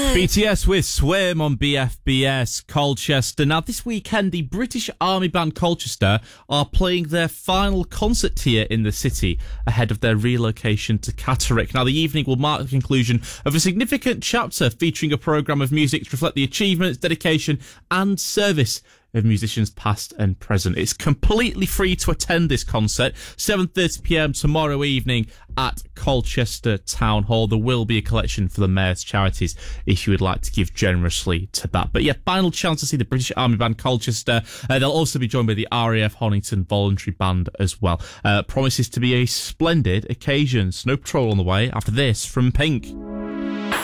BTS with Swim on BFBS Colchester. Now, this weekend, the British Army band Colchester are playing their final concert here in the city ahead of their relocation to Catterick. Now, the evening will mark the conclusion of a significant chapter featuring a programme of music to reflect the achievements, dedication and service of musicians past and present. It's completely free to attend this concert, 7:30pm tomorrow evening at Colchester Town Hall. There will be a collection for the Mayor's Charities if you would like to give generously to that. But yeah, final chance to see the British Army Band Colchester. They'll also be joined by the RAF Honington Voluntary Band as well. Promises to be a splendid occasion. Snow Patrol on the way after this from Pink.